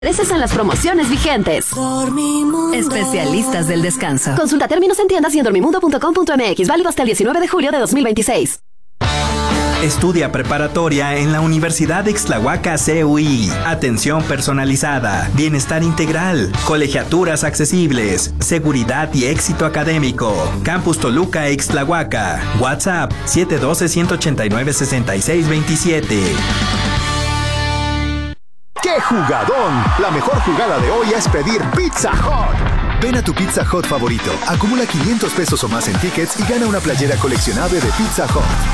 Intereses en las promociones vigentes. Dormimundo. Especialistas del descanso. Consulta términos en tiendas y en dormimundo.com.mx. Válido hasta el 19 de julio de 2026. Estudia preparatoria en la Universidad de Ixtlahuaca CUI. Atención personalizada, bienestar integral, colegiaturas accesibles, seguridad y éxito académico. Campus Toluca Ixtlahuaca. WhatsApp 712-189-6627. ¡Qué jugadón! La mejor jugada de hoy es pedir Pizza Hut. Ven a tu Pizza Hut favorito, acumula 500 pesos o más en tickets y gana una playera coleccionable de Pizza Hut.